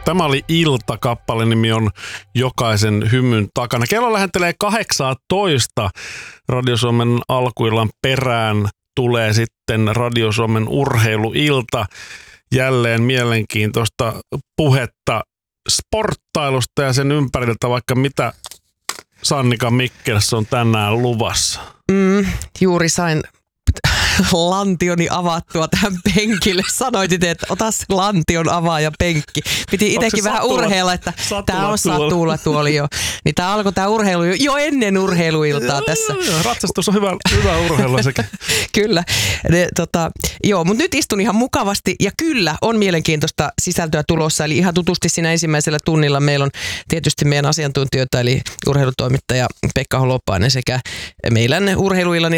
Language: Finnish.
Tämä oli Ilta, kappaleen nimi on Jokaisen hymyn takana. Kello lähentelee 18. Radio Suomen alkuillan perään tulee sitten Radio Suomen urheiluilta. Jälleen mielenkiintoista puhetta sporttailusta ja sen ympäriltä, vaikka mitä Sannika Mikkelsson tänään luvassa. Juuri sain lantioni avattua tähän penkille. Sanoitit, että otas lantion avaaja penkki. Piti itsekin vähän urheilla, että tämä on satulatuoli jo. Niin tämä alkoi tämä urheilu jo ennen urheiluiltaa tässä. Ratsastus on hyvä urheilu sekin. Kyllä. Mutta nyt istun ihan mukavasti ja kyllä on mielenkiintoista sisältöä tulossa. Eli ihan tutusti siinä ensimmäisellä tunnilla meillä on tietysti meidän asiantuntijoita, eli urheilutoimittaja Pekka Holopainen sekä meidän urheiluillan